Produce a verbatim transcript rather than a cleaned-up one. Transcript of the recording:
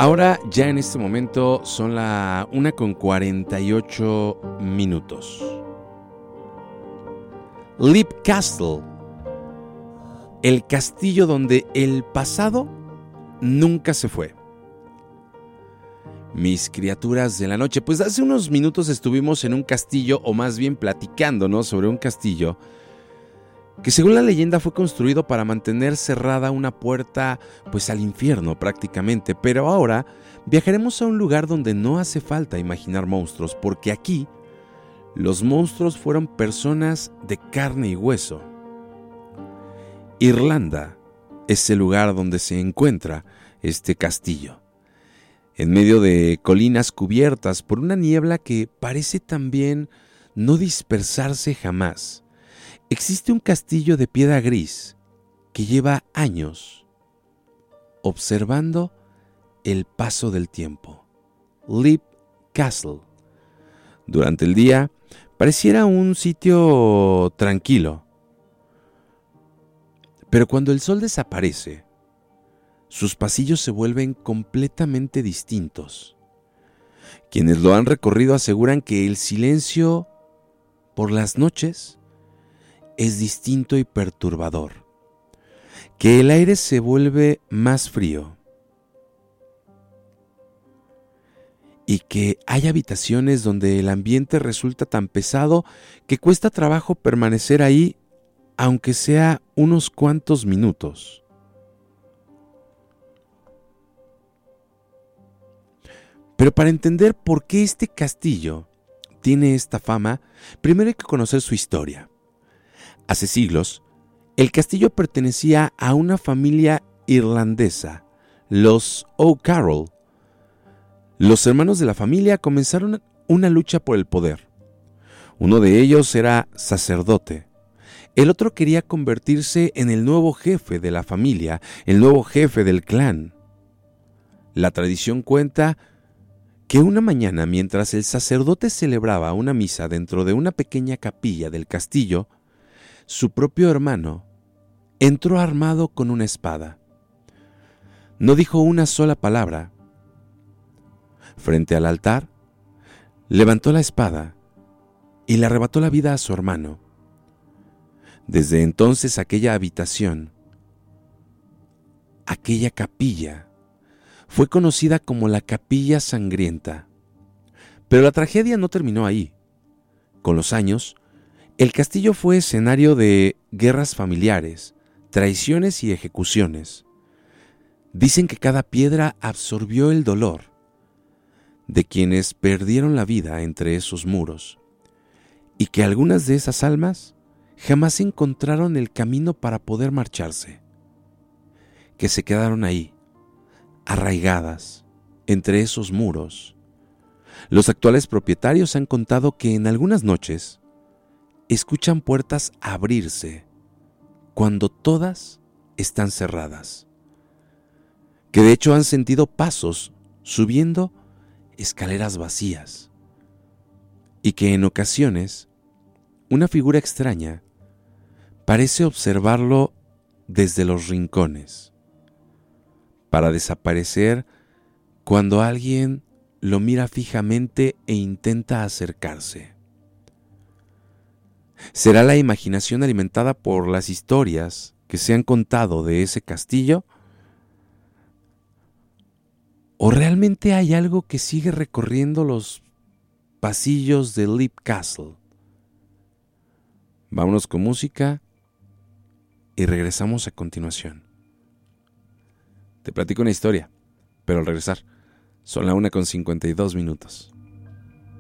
Ahora ya en este momento son la una con cuarenta y ocho minutos. Leap Castle, el castillo donde el pasado nunca se fue. Mis criaturas de la noche, pues hace unos minutos estuvimos en un castillo, o más bien platicándonos sobre un castillo que según la leyenda fue construido para mantener cerrada una puerta pues al infierno prácticamente, pero ahora viajaremos a un lugar donde no hace falta imaginar monstruos, porque aquí los monstruos fueron personas de carne y hueso. Irlanda es el lugar donde se encuentra este castillo, en medio de colinas cubiertas por una niebla que parece también no dispersarse jamás. Existe un castillo de piedra gris que lleva años observando el paso del tiempo. Leap Castle. Durante el día pareciera un sitio tranquilo, pero cuando el sol desaparece, sus pasillos se vuelven completamente distintos. Quienes lo han recorrido aseguran que el silencio por las noches es distinto y perturbador, que el aire se vuelve más frío y que hay habitaciones donde el ambiente resulta tan pesado que cuesta trabajo permanecer ahí, aunque sea unos cuantos minutos. Pero para entender por qué este castillo tiene esta fama, primero hay que conocer su historia. Hace siglos, el castillo pertenecía a una familia irlandesa, los O'Carroll. Los hermanos de la familia comenzaron una lucha por el poder. Uno de ellos era sacerdote. El otro quería convertirse en el nuevo jefe de la familia, el nuevo jefe del clan. La tradición cuenta que una mañana, mientras el sacerdote celebraba una misa dentro de una pequeña capilla del castillo, su propio hermano entró armado con una espada. No dijo una sola palabra. Frente al altar, levantó la espada y le arrebató la vida a su hermano. Desde entonces aquella habitación, aquella capilla, fue conocida como la Capilla Sangrienta. Pero la tragedia no terminó ahí. Con los años, el castillo fue escenario de guerras familiares, traiciones y ejecuciones. Dicen que cada piedra absorbió el dolor de quienes perdieron la vida entre esos muros, y que algunas de esas almas jamás encontraron el camino para poder marcharse, que se quedaron ahí, arraigadas entre esos muros. Los actuales propietarios han contado que en algunas noches escuchan puertas abrirse cuando todas están cerradas, que de hecho han sentido pasos subiendo escaleras vacías, y que en ocasiones una figura extraña parece observarlo desde los rincones, para desaparecer cuando alguien lo mira fijamente e intenta acercarse. ¿Será la imaginación alimentada por las historias que se han contado de ese castillo? ¿O realmente hay algo que sigue recorriendo los pasillos de Leap Castle? Vámonos con música y regresamos a continuación. Te platico una historia, pero al regresar, son la una con cincuenta y dos minutos.